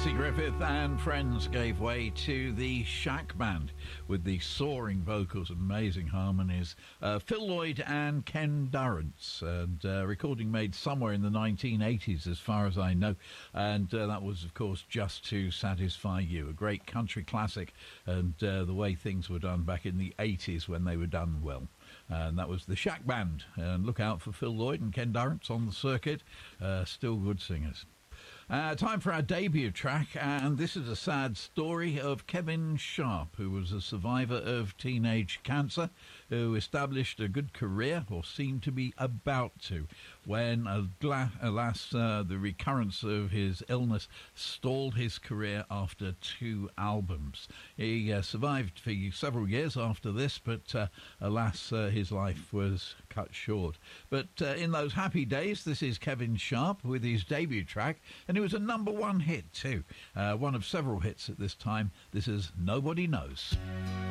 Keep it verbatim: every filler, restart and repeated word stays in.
Nancy Griffith and friends gave way to the Shack Band with the soaring vocals, amazing harmonies. Uh, Phil Lloyd and Ken Durrance, and uh, recording made somewhere in the nineteen eighties, as far as I know. And uh, that was, of course, Just to Satisfy You, a great country classic, and uh, the way things were done back in the eighties when they were done well. And that was the Shack Band. And look out for Phil Lloyd and Ken Durrance on the circuit. Uh, still good singers. Uh, time for our debut track, and this is a sad story of Kevin Sharp, who was a survivor of teenage cancer, who established a good career, or seemed to be about to, when, alas, uh, the recurrence of his illness stalled his career after two albums. He uh, survived for several years after this, but uh, alas, uh, his life was cut short. But uh, in those happy days, this is Kevin Sharp with his debut track, and it was a number one hit too. Uh, one of several hits at this time. This is Nobody Knows.